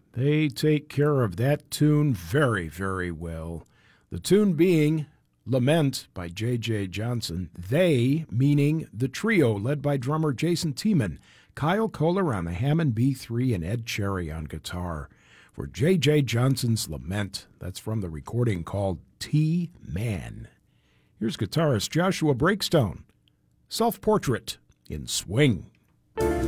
They take care of that tune very, very well. The tune being Lament by J.J. Johnson. They, meaning the trio led by drummer Jason Tiemann, Kyle Kohler on the Hammond B3, and Ed Cherry on guitar. For J.J. Johnson's Lament. That's from the recording called T-Man. Here's guitarist Joshua Breakstone. Self-Portrait in Swing.